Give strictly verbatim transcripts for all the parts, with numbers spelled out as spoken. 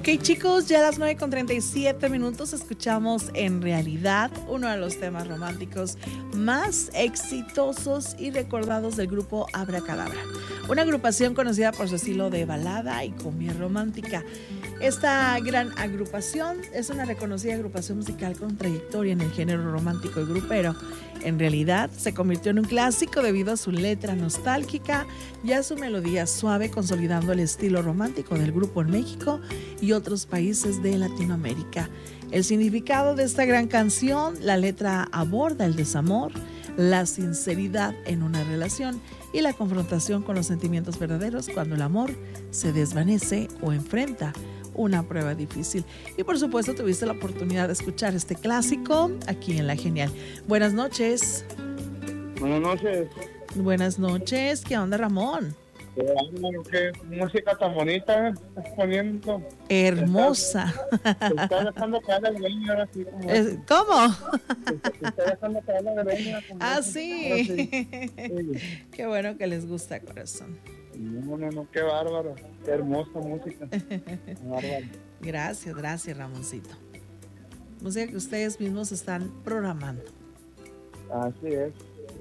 chicos, ya a las nueve con treinta y siete minutos escuchamos En Realidad, uno de los temas románticos más exitosos y recordados del grupo Abracadabra, una agrupación conocida por su estilo de balada y cumbia romántica. Esta gran agrupación es una reconocida agrupación musical con trayectoria en el género romántico y grupero. En realidad, se convirtió en un clásico debido a su letra nostálgica y a su melodía suave, consolidando el estilo romántico del grupo en México y otros países de Latinoamérica. El significado de esta gran canción: la letra aborda el desamor, la sinceridad en una relación y la confrontación con los sentimientos verdaderos cuando el amor se desvanece o enfrenta una prueba difícil. Y por supuesto tuviste la oportunidad de escuchar este clásico aquí en La Genial. Buenas noches. Buenas noches. Buenas noches. ¿Qué onda, Ramón? ¿Qué música tan bonita estás poniendo? Hermosa. Te está dejando caer la greña ahora sí. Como es, ¿Cómo? Te está dejando caer la greña. Ah, sí. sí. sí. Qué bueno que les gusta, corazón. No, no, no, qué bárbaro. Qué hermosa música. Bárbaro. Gracias, gracias, Ramoncito. Música que ustedes mismos están programando. Así es.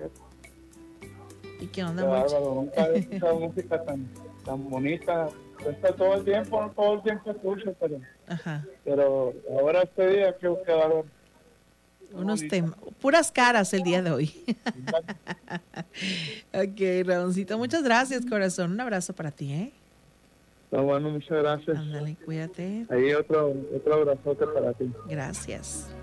¿Y qué onda, qué Monchi? bárbaro, nunca he escuchado música tan, tan bonita. Está todo el tiempo, todo el tiempo escucho, pero, Ajá. pero ahora este día, qué, qué bárbaro. Unos temas, puras caras el día de hoy. Ok, Ramoncito, muchas gracias, corazón. Un abrazo para ti, ¿eh? No, bueno, muchas gracias. Ándale, cuídate. Ahí otro, otro abrazote para ti. Gracias.